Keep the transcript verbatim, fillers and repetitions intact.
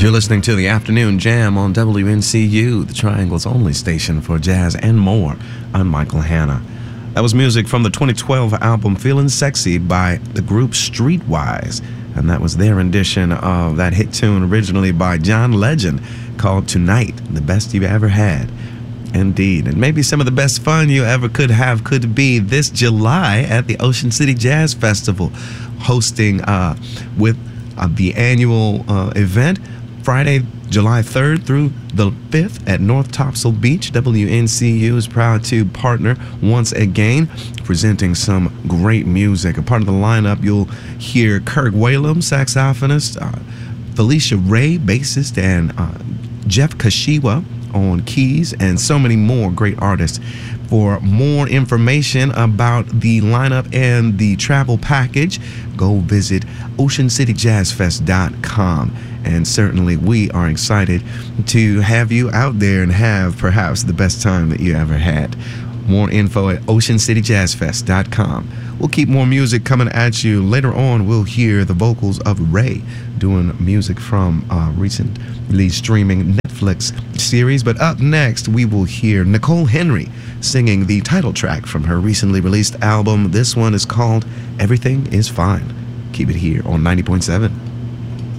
You're listening to the Afternoon Jam on W N C U, the Triangle's only station for jazz and more. I'm Michael Hanna. That was music from the twenty twelve album Feelin' Sexy by the group Streetwise, and that was their rendition of that hit tune originally by John Legend called Tonight, the Best You've Ever Had. Indeed, and maybe some of the best fun you ever could have could be this July at the Ocean City Jazz Festival, hosting uh, with uh, the annual uh, event Friday, July third through the fifth at North Topsail Beach. W N C U is proud to partner once again, presenting some great music. A part of the lineup, you'll hear Kirk Whalum, saxophonist, uh, Felicia Ray, bassist, and uh, Jeff Kashiwa on keys, and so many more great artists. For more information about the lineup and the travel package, go visit ocean city jazz fest dot com. And certainly we are excited to have you out there and have perhaps the best time that you ever had. More info at ocean city jazz fest dot com. We'll keep more music coming at you. Later on, we'll hear the vocals of Ray doing music from uh, recently streaming Netflix series. But up next, we will hear Nicole Henry singing the title track from her recently released album. This one is called Everything Is Fine. Keep it here on ninety point seven.